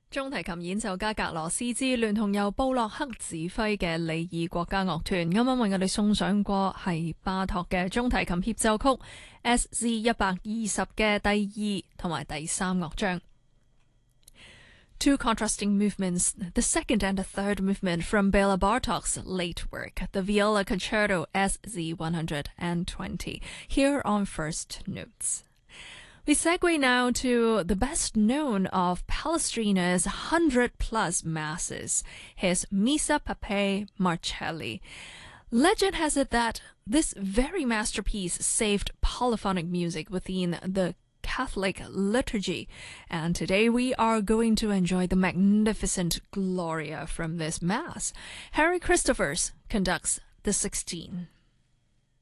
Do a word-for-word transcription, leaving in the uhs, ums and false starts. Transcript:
中提琴演奏家格羅斯茲聯同由布洛克指揮嘅里爾國家樂團，啱啱為我哋送上過係巴托嘅中提琴協奏曲 S Z 一百二十嘅第二同埋第三樂章。Two contrasting movements, the second and the third movement from Bela Bartok's late work, the Viola Concerto S Z one hundred twenty, here on First Notes. We segue now to the best known of Palestrina's hundred-plus masses, his Missa Papae Marcelli. Legend has it that this very masterpiece saved polyphonic music within the Catholic liturgy, and today we are going to enjoy the magnificent Gloria from this Mass. Harry Christophers conducts the sixteen.